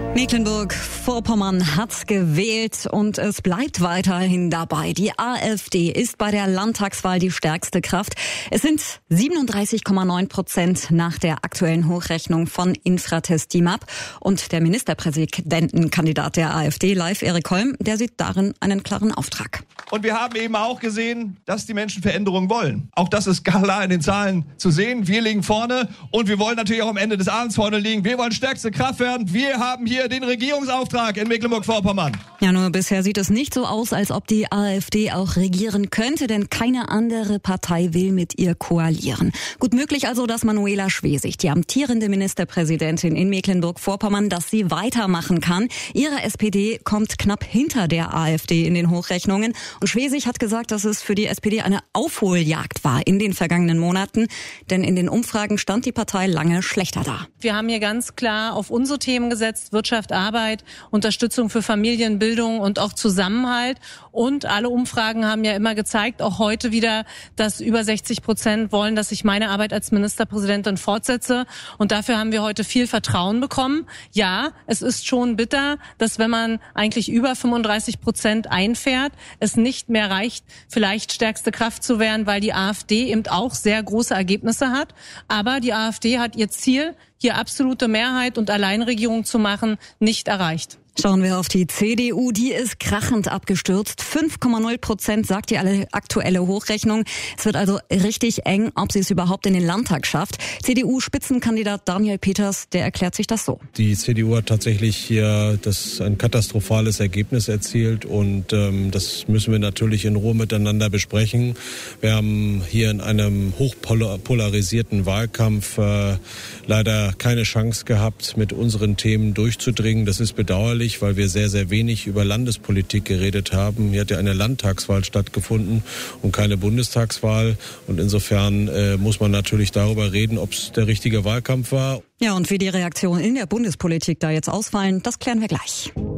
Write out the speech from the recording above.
Mecklenburg-Vorpommern hat gewählt und es bleibt weiterhin dabei. Die AfD ist bei der Landtagswahl die stärkste Kraft. Es sind 37,9% nach der aktuellen Hochrechnung von Infratest DIMAP. Und der Ministerpräsidentenkandidat der AfD, Leif Erik Holm, der sieht darin einen klaren Auftrag. Und wir haben eben auch gesehen, dass die Menschen Veränderungen wollen. Auch das ist klar in den Zahlen zu sehen. Wir liegen vorne und wir wollen natürlich auch am Ende des Abends vorne liegen. Wir wollen stärkste Kraft werden. Wir haben hier den Regierungsauftrag in Mecklenburg-Vorpommern. Ja, nur bisher sieht es nicht so aus, als ob die AfD auch regieren könnte, denn keine andere Partei will mit ihr koalieren. Gut möglich also, dass Manuela Schwesig, die amtierende Ministerpräsidentin in Mecklenburg-Vorpommern, dass sie weitermachen kann. Ihre SPD kommt knapp hinter der AfD in den Hochrechnungen. Und Schwesig hat gesagt, dass es für die SPD eine Aufholjagd war in den vergangenen Monaten, denn in den Umfragen stand die Partei lange schlechter da. Wir haben hier ganz klar auf unsere Themen gesetzt: Wirtschaft, Arbeit, Unterstützung für Familienbildung und auch Zusammenhalt. Und alle Umfragen haben ja immer gezeigt, auch heute wieder, dass über 60% wollen, dass ich meine Arbeit als Ministerpräsidentin fortsetze. Und dafür haben wir heute viel Vertrauen bekommen. Ja, es ist schon bitter, dass wenn man eigentlich über 35% einfährt, es nicht mehr reicht, vielleicht stärkste Kraft zu werden, weil die AfD eben auch sehr große Ergebnisse hat. Aber die AfD hat ihr Ziel, hier absolute Mehrheit und Alleinregierung zu machen, nicht erreicht. Schauen wir auf die CDU, die ist krachend abgestürzt. 5,0% sagt die aktuelle Hochrechnung. Es wird also richtig eng, ob sie es überhaupt in den Landtag schafft. CDU-Spitzenkandidat Daniel Peters, der erklärt sich das so. Die CDU hat tatsächlich hier ein katastrophales Ergebnis erzielt und das müssen wir natürlich in Ruhe miteinander besprechen. Wir haben hier in einem hochpolarisierten Wahlkampf leider keine Chance gehabt, mit unseren Themen durchzudringen. Das ist bedauerlich, weil wir sehr, sehr wenig über Landespolitik geredet haben. Hier hat ja eine Landtagswahl stattgefunden und keine Bundestagswahl. Und insofern muss man natürlich darüber reden, ob es der richtige Wahlkampf war. Ja, und wie die Reaktionen in der Bundespolitik da jetzt ausfallen, das klären wir gleich.